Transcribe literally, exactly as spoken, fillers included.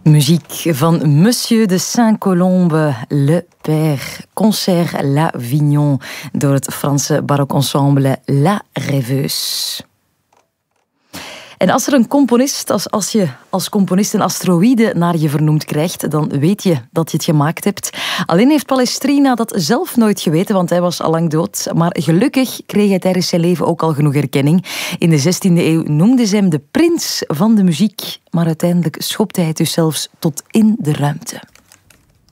Muziek van Monsieur de Saint-Colombe, Le Père, Concert L'Avignon, door het Franse barokensemble La Rêveuse. En als er een componist, als, als je als componist een asteroïde naar je vernoemd krijgt, dan weet je dat je het gemaakt hebt. Alleen heeft Palestrina dat zelf nooit geweten, want hij was al lang dood. Maar gelukkig kreeg hij tijdens zijn leven ook al genoeg erkenning. In de zestiende eeuw noemden ze hem de prins van de muziek. Maar uiteindelijk schopte hij het dus zelfs tot in de ruimte.